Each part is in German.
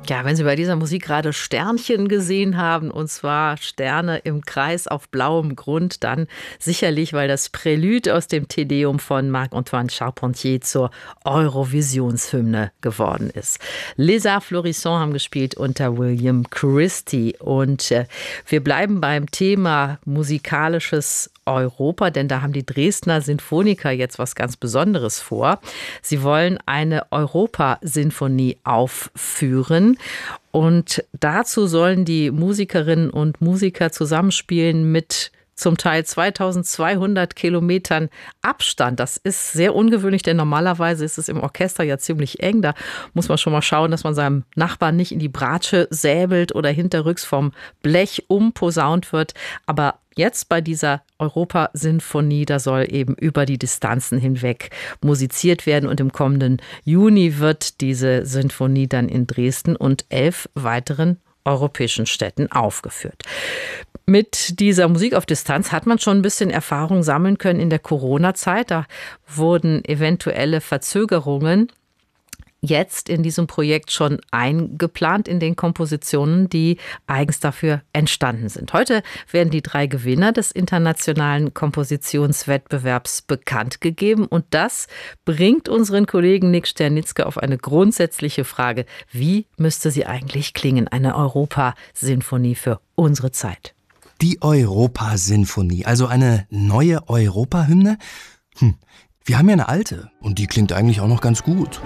Ja, wenn Sie bei dieser Musik gerade Sternchen gesehen haben, und zwar Sterne im Kreis auf blauem Grund, dann sicherlich, weil das Prälude aus dem Te Deum von Marc-Antoine Charpentier zur Eurovisionshymne geworden ist. Les Arts Florissants haben gespielt unter William Christie. Und wir bleiben beim Thema musikalisches Europa, denn da haben die Dresdner Sinfoniker jetzt was ganz Besonderes vor. Sie wollen eine Europasinfonie aufführen. Und dazu sollen die Musikerinnen und Musiker zusammenspielen mit zum Teil 2200 Kilometern Abstand. Das ist sehr ungewöhnlich, denn normalerweise ist es im Orchester ja ziemlich eng. Da muss man schon mal schauen, dass man seinem Nachbarn nicht in die Bratsche säbelt oder hinterrücks vom Blech umposaunt wird. Aber jetzt bei dieser Europasinfonie, da soll eben über die Distanzen hinweg musiziert werden. Und im kommenden Juni wird diese Sinfonie dann in Dresden und 11 weiteren europäischen Städten aufgeführt. Mit dieser Musik auf Distanz hat man schon ein bisschen Erfahrung sammeln können in der Corona-Zeit. Da wurden eventuelle Verzögerungen jetzt in diesem Projekt schon eingeplant in den Kompositionen, die eigens dafür entstanden sind. Heute werden die 3 Gewinner des internationalen Kompositionswettbewerbs bekannt gegeben. Und das bringt unseren Kollegen Nick Sternitzke auf eine grundsätzliche Frage. Wie müsste sie eigentlich klingen, eine Europasinfonie für unsere Zeit? Die Europasinfonie, also eine neue Europahymne? Wir haben ja eine alte und die klingt eigentlich auch noch ganz gut.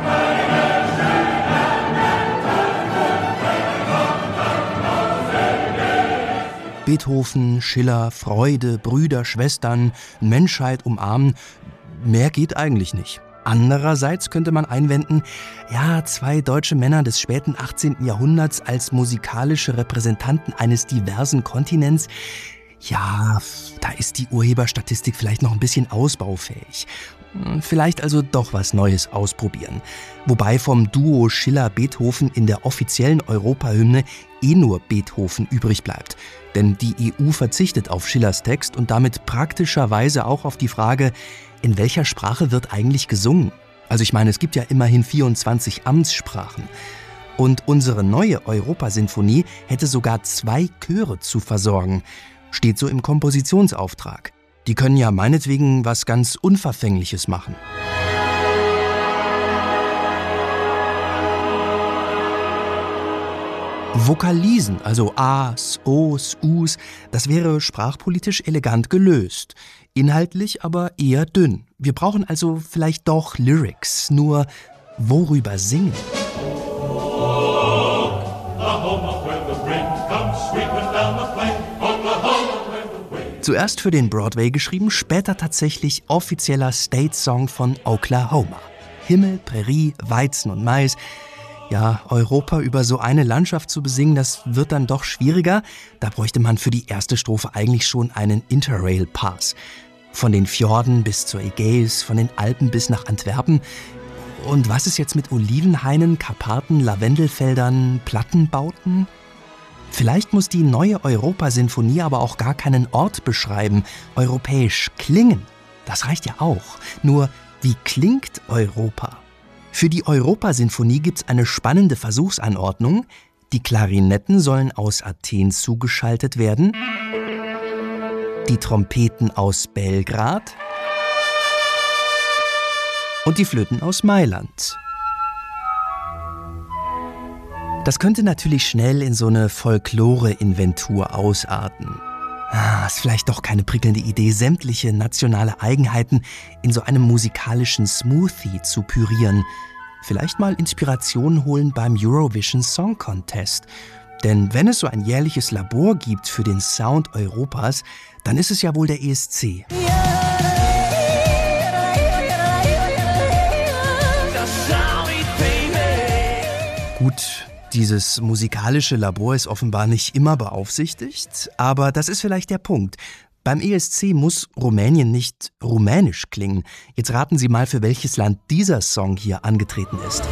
Beethoven, Schiller, Freude, Brüder, Schwestern, Menschheit umarmen, mehr geht eigentlich nicht. Andererseits könnte man einwenden, ja, 2 deutsche Männer des späten 18. Jahrhunderts als musikalische Repräsentanten eines diversen Kontinents, ja, da ist die Urheberstatistik vielleicht noch ein bisschen ausbaufähig. Vielleicht also doch was Neues ausprobieren. Wobei vom Duo Schiller-Beethoven in der offiziellen Europahymne nur Beethoven übrig bleibt. Denn die EU verzichtet auf Schillers Text und damit praktischerweise auch auf die Frage, in welcher Sprache wird eigentlich gesungen? Also ich meine, es gibt ja immerhin 24 Amtssprachen. Und unsere neue Europasinfonie hätte sogar 2 Chöre zu versorgen. Steht so im Kompositionsauftrag. Die können ja meinetwegen was ganz Unverfängliches machen. Vokalisen, also A's, O's, U's, das wäre sprachpolitisch elegant gelöst. Inhaltlich aber eher dünn. Wir brauchen also vielleicht doch Lyrics, nur worüber singen? Zuerst für den Broadway geschrieben, später tatsächlich offizieller State-Song von Oklahoma. Himmel, Prärie, Weizen und Mais. Ja, Europa über so eine Landschaft zu besingen, das wird dann doch schwieriger. Da bräuchte man für die erste Strophe eigentlich schon einen Interrail-Pass. Von den Fjorden bis zur Ägäis, von den Alpen bis nach Antwerpen. Und was ist jetzt mit Olivenhainen, Karpaten, Lavendelfeldern, Plattenbauten? Vielleicht muss die neue Europasinfonie aber auch gar keinen Ort beschreiben, europäisch klingen. Das reicht ja auch. Nur, wie klingt Europa? Für die Europasinfonie gibt's eine spannende Versuchsanordnung. Die Klarinetten sollen aus Athen zugeschaltet werden, die Trompeten aus Belgrad und die Flöten aus Mailand. Das könnte natürlich schnell in so eine Folklore-Inventur ausarten. Ist vielleicht doch keine prickelnde Idee, sämtliche nationale Eigenheiten in so einem musikalischen Smoothie zu pürieren. Vielleicht mal Inspiration holen beim Eurovision Song Contest. Denn wenn es so ein jährliches Labor gibt für den Sound Europas, dann ist es ja wohl der ESC. Gut, dieses musikalische Labor ist offenbar nicht immer beaufsichtigt, aber das ist vielleicht der Punkt. Beim ESC muss Rumänien nicht rumänisch klingen. Jetzt raten Sie mal, für welches Land dieser Song hier angetreten ist.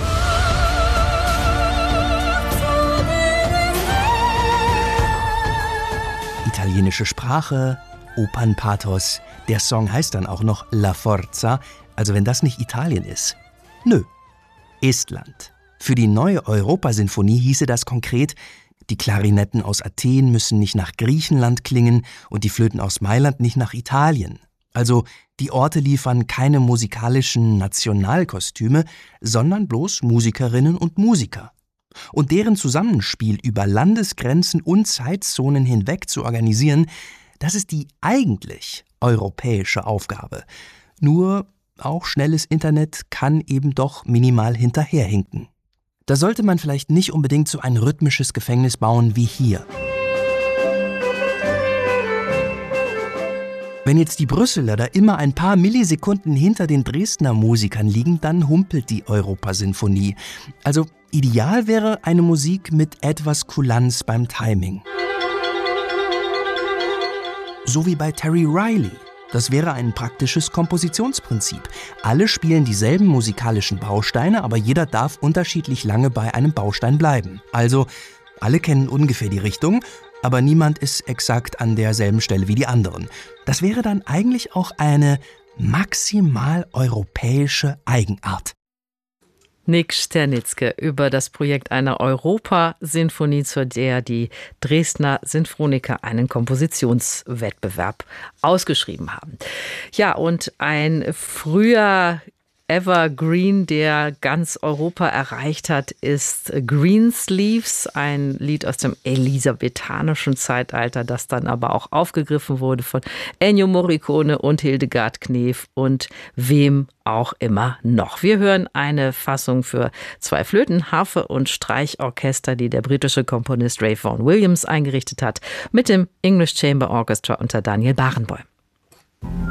Italienische Sprache, Opernpathos. Der Song heißt dann auch noch La Forza, also wenn das nicht Italien ist. Nö, Estland. Für die neue Europasinfonie hieße das konkret: Die Klarinetten aus Athen müssen nicht nach Griechenland klingen und die Flöten aus Mailand nicht nach Italien. Also die Orte liefern keine musikalischen Nationalkostüme, sondern bloß Musikerinnen und Musiker. Und deren Zusammenspiel über Landesgrenzen und Zeitzonen hinweg zu organisieren, das ist die eigentlich europäische Aufgabe. Nur auch schnelles Internet kann eben doch minimal hinterherhinken. Da sollte man vielleicht nicht unbedingt so ein rhythmisches Gefängnis bauen wie hier. Wenn jetzt die Brüsseler da immer ein paar Millisekunden hinter den Dresdner Musikern liegen, dann humpelt die Europasinfonie. Also ideal wäre eine Musik mit etwas Kulanz beim Timing. So wie bei Terry Riley. Das wäre ein praktisches Kompositionsprinzip. Alle spielen dieselben musikalischen Bausteine, aber jeder darf unterschiedlich lange bei einem Baustein bleiben. Also, alle kennen ungefähr die Richtung, aber niemand ist exakt an derselben Stelle wie die anderen. Das wäre dann eigentlich auch eine maximal europäische Eigenart. Nick Sternitzke über das Projekt einer Europasinfonie, zu der die Dresdner Sinfoniker einen Kompositionswettbewerb ausgeschrieben haben. Ja, und ein früher Evergreen, der ganz Europa erreicht hat, ist Greensleeves, ein Lied aus dem elisabethanischen Zeitalter, das dann aber auch aufgegriffen wurde von Ennio Morricone und Hildegard Knef und wem auch immer noch. Wir hören eine Fassung für 2 Flöten, Harfe und Streichorchester, die der britische Komponist Ralph Vaughan Williams eingerichtet hat, mit dem English Chamber Orchestra unter Daniel Barenboim.